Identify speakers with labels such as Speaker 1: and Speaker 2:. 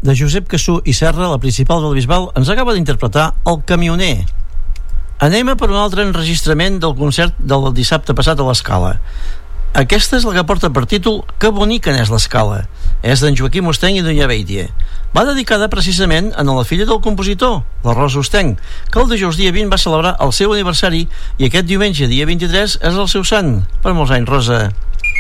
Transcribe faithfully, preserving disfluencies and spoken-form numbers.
Speaker 1: de Josep Cassú i Serra, la principal del Bisbal, ens acaba d'interpretar El camioner. Anem a per un altre enregistrament del concert del dissabte passat a l'Escala. Aquesta és la que porta per títol Que bonica n'és l'Escala. És d'en Joaquim Ostenc i d'Unya Beitia. Va dedicada precisament a la filla del compositor, la Rosa Ostenc, que el dijous dia vint va celebrar el seu aniversari i aquest diumenge dia vint-i-tres és el seu sant. Per molts anys, Rosa.